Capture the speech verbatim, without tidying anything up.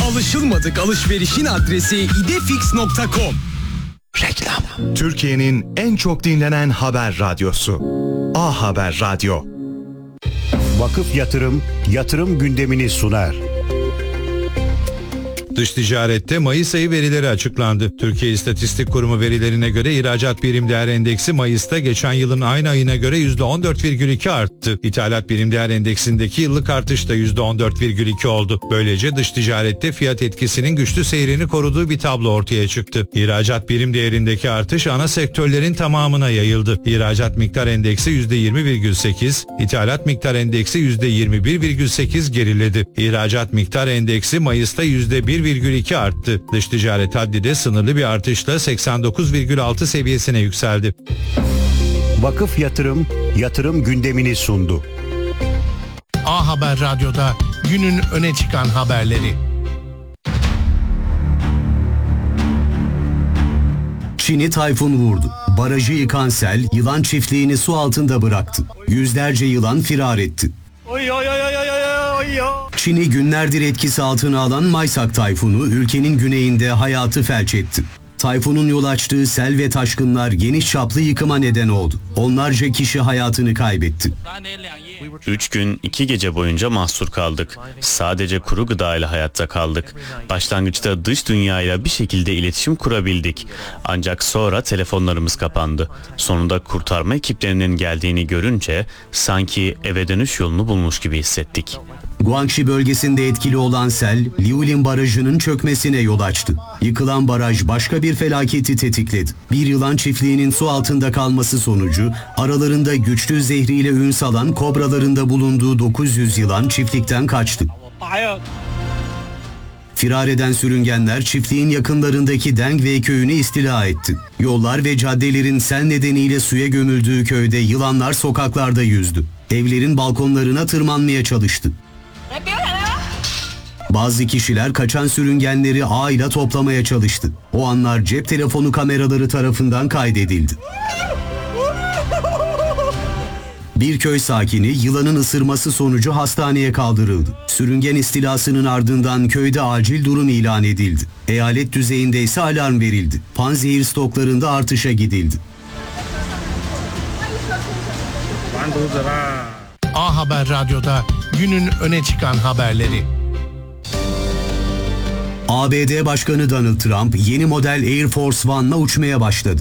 Alışılmadık alışverişin adresi idefix nokta com. Reklam. Türkiye'nin en çok dinlenen haber radyosu. A Haber Radyo. Vakıf Yatırım, yatırım gündemini sunar. Dış ticarette Mayıs ayı verileri açıklandı. Türkiye İstatistik Kurumu verilerine göre ihracat birim değer endeksi Mayıs'ta geçen yılın aynı ayına göre yüzde on dört virgül iki arttı. İthalat birim değer endeksindeki yıllık artış da yüzde on dört virgül iki oldu. Böylece dış ticarette fiyat etkisinin güçlü seyrini koruduğu bir tablo ortaya çıktı. İhracat birim değerindeki artış ana sektörlerin tamamına yayıldı. İhracat miktar endeksi yüzde yirmi virgül sekiz, ithalat miktar endeksi yüzde yirmi bir virgül sekiz geriledi. İhracat miktar endeksi Mayıs'ta yüzde bir virgül iki arttı. Dış ticaret haddi de sınırlı bir artışla seksen dokuz virgül altı seviyesine yükseldi. Vakıf Yatırım, yatırım gündemini sundu. A Haber Radyo'da günün öne çıkan haberleri. Çin'i tayfun vurdu. Barajı yıkan sel, yılan çiftliğini su altında bıraktı. Yüzlerce yılan firar etti. Çin'i günlerdir etkisi altına alan Maysak tayfunu ülkenin güneyinde hayatı felç etti. Tayfunun yol açtığı sel ve taşkınlar geniş çaplı yıkıma neden oldu. Onlarca kişi hayatını kaybetti. Üç gün, iki gece boyunca mahsur kaldık. Sadece kuru gıda ile hayatta kaldık. Başlangıçta dış dünyayla bir şekilde iletişim kurabildik. Ancak sonra telefonlarımız kapandı. Sonunda kurtarma ekiplerinin geldiğini görünce sanki eve dönüş yolunu bulmuş gibi hissettik. Guangxi bölgesinde etkili olan sel, Liulin Barajı'nın çökmesine yol açtı. Yıkılan baraj başka bir felaketi tetikledi. Bir yılan çiftliğinin su altında kalması sonucu aralarında güçlü zehriyle ün salan kobraların da bulunduğu dokuz yüz yılan çiftlikten kaçtı. Firar eden sürüngenler çiftliğin yakınlarındaki Dengwei köyünü istila etti. Yollar ve caddelerin sel nedeniyle suya gömüldüğü köyde yılanlar sokaklarda yüzdü. Evlerin balkonlarına tırmanmaya çalıştı. Bazı kişiler kaçan sürüngenleri ağıyla toplamaya çalıştı. O anlar cep telefonu kameraları tarafından kaydedildi. Bir köy sakini yılanın ısırması sonucu hastaneye kaldırıldı. Sürüngen istilasının ardından köyde acil durum ilan edildi. Eyalet düzeyinde ise alarm verildi. Panzehir stoklarında artışa gidildi. A Haber Radyo'da günün öne çıkan haberleri. A B D Başkanı Donald Trump yeni model Air Force One'la uçmaya başladı.